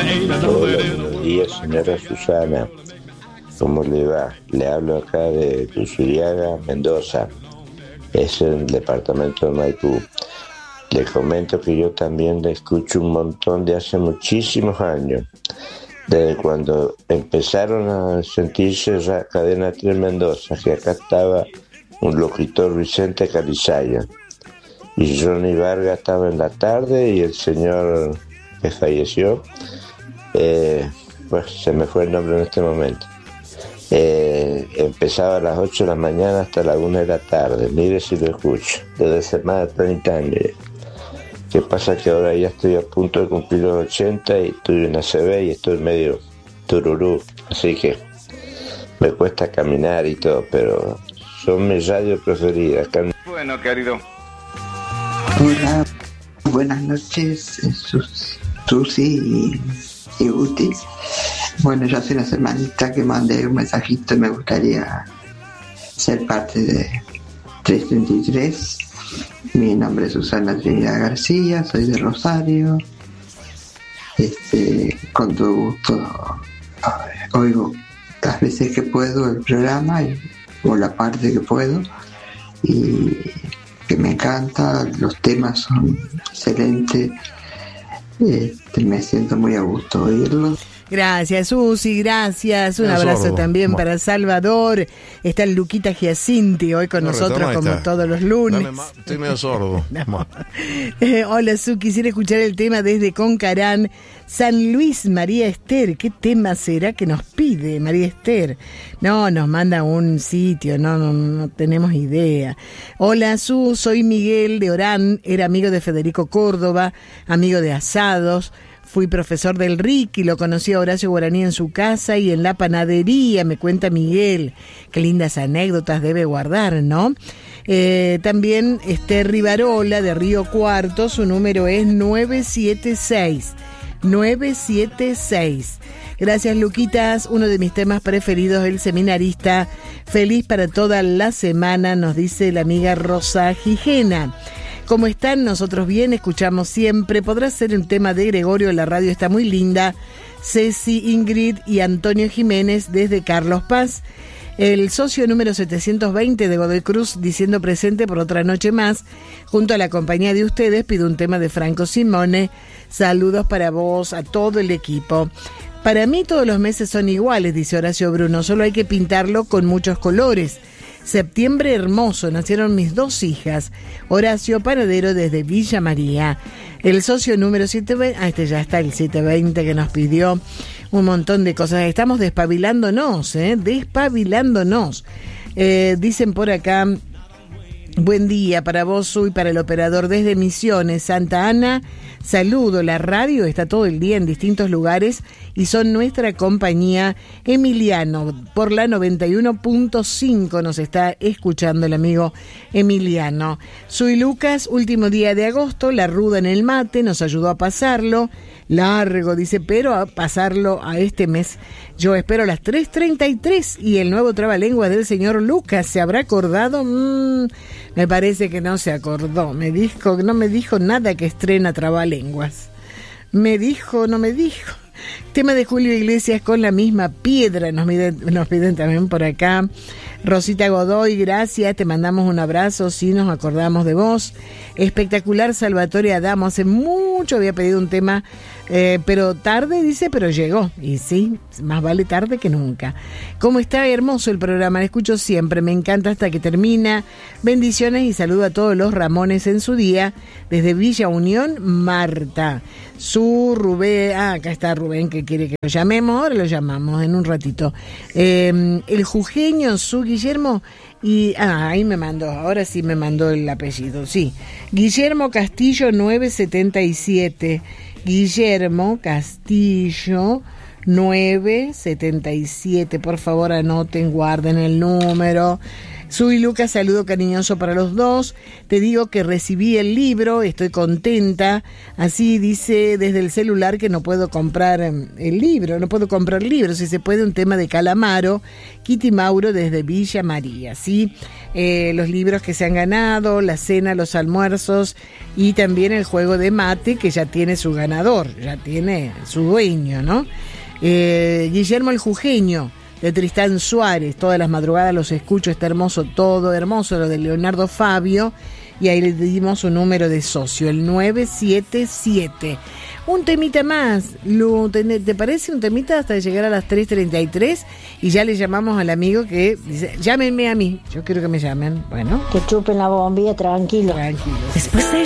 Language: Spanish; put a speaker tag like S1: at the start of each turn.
S1: Hola, buenos días, señora Susana. ¿Cómo le va? Le hablo acá de Tusuriaga, Mendoza. Es el departamento de Maipú. Le comento que yo también le escucho un montón de hace muchísimos años. Desde cuando empezaron a sentirse Cadena 3 Mendoza, que acá estaba un locutor Vicente Calizaya. Y Johnny Vargas estaba en la tarde y el señor que falleció, pues se me fue el nombre en este momento. Empezaba a las 8 de la mañana hasta la 1 de la tarde. Mire si lo escucho, desde hace más de 30 años. ¿Qué pasa? Que ahora ya estoy a punto de cumplir los 80 y estoy en ACB y estoy medio tururú, así que me cuesta caminar y todo, pero son mis radios preferidas.
S2: Bueno, querido.
S3: Hola, buenas noches, Susi y Guti. Bueno, ya hace una semanita que mandé un mensajito y me gustaría ser parte de 333. Mi nombre es Susana Trinidad García, soy de Rosario. Con todo gusto oigo las veces que puedo el programa o la parte que puedo, y que me encanta, los temas son excelentes. Me siento muy a gusto oírlos.
S4: Gracias, Susi, gracias. Un abrazo
S5: sordo.
S4: también para Salvador. Está el Luquita Giacinti hoy con nosotros, como todos los lunes.
S5: Estoy medio sordo.
S4: No. Hola, Su, quisiera escuchar el tema desde Concarán, San Luis, María Esther. ¿Qué tema será que nos pide María Esther? No, nos manda un sitio, no tenemos idea. Hola, Su, soy Miguel de Orán, era amigo de Federico Córdoba, amigo de Asados. Fui profesor del RIC y lo conocí a Horacio Guaraní en su casa y en la panadería, me cuenta Miguel. Qué lindas anécdotas debe guardar, ¿no? También Esther Rivarola, de Río Cuarto, su número es 976. Gracias, Luquitas. Uno de mis temas preferidos, El Seminarista. Feliz para toda la semana, nos dice la amiga Rosa Gijena. ¿Cómo están? Nosotros bien, escuchamos siempre. Podrá ser un tema de Gregorio, la radio está muy linda. Ceci, Ingrid y Antonio Jiménez desde Carlos Paz. El socio número 720 de Godoy Cruz diciendo presente por otra noche más. Junto a la compañía de ustedes pido un tema de Franco Simone. Saludos para vos, a todo el equipo. Para mí todos los meses son iguales, dice Horacio Bruno, solo hay que pintarlo con muchos colores. Septiembre hermoso, nacieron mis 2 hijas. Horacio Panadero desde Villa María. El socio número 720, ya está el 720 que nos pidió un montón de cosas. Estamos despabilándonos, despabilándonos. Dicen por acá, buen día para vos, y para el operador desde Misiones, Santa Ana. Saludo, la radio está todo el día en distintos lugares y son nuestra compañía. Emiliano, por la 91.5 nos está escuchando el amigo Emiliano. Soy Lucas, último día de agosto, la ruda en el mate, nos ayudó a pasarlo. Largo, dice, pero a pasarlo a este mes. Yo espero a las 3:33 y el nuevo trabalengua del señor Lucas. ¿Se habrá acordado? Me parece que no se acordó. No me dijo nada que estrena trabalenguas. No me dijo. Tema de Julio Iglesias con la misma piedra, nos piden también por acá. Rosita Godoy, gracias, te mandamos un abrazo, sí, nos acordamos de vos. Espectacular Salvatore Adamo, hace mucho había pedido un tema, pero tarde, dice, pero llegó. Y sí, más vale tarde que nunca. ¿Cómo está? Hermoso el programa, lo escucho siempre, me encanta hasta que termina. Bendiciones y saludo a todos los Ramones en su día. Desde Villa Unión, Marta. Su Rubén, acá está Rubén que quiere que lo llamemos, ahora lo llamamos en un ratito. El jujeño, su Guillermo, y ahí me mandó, ahora sí me mandó el apellido, sí. Guillermo Castillo 977. Guillermo Castillo 977, por favor anoten, guarden el número. Soy Lucas, saludo cariñoso para los dos. Te digo que recibí el libro, estoy contenta. Así dice desde el celular que no puedo comprar el libro, no puedo comprar libros. Si se puede, un tema de Calamaro, Kitty Mauro desde Villa María. ¿Sí? Los libros que se han ganado, la cena, los almuerzos y también el juego de mate que ya tiene su ganador, ya tiene su dueño, ¿no? Guillermo el Jujeño, de Tristán Suárez, todas las madrugadas los escucho, está hermoso todo, hermoso lo de Leonardo Fabio, y ahí le dimos un número de socio, el 977. Un temita más, ¿te parece un temita hasta llegar a las 3:33? Y ya le llamamos al amigo que dice, llámenme a mí, yo quiero que me llamen, bueno.
S2: Que chupen la bombilla, tranquilo.
S4: Tranquilo.
S5: Después de